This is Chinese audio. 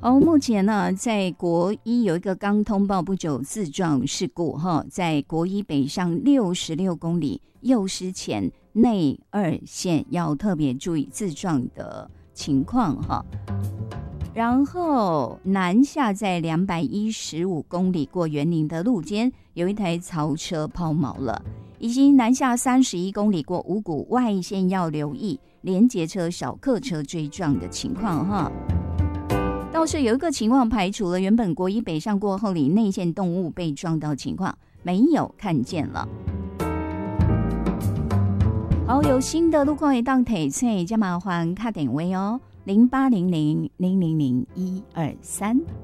目前呢，在国一有一个刚通报不久自撞事故在国一北上66公里右师前内2线要特别注意自撞的情况然后南下在215公里过园林的路肩有一台槽车抛锚了，以及南下31公里过五股外线要留意连结车小客车追撞的情况倒是有一个情况排除了，原本国一北上过后里内线动物被撞到情况没有看见了。好，有新的路况会当提醒，再麻烦打电话0800 000 123。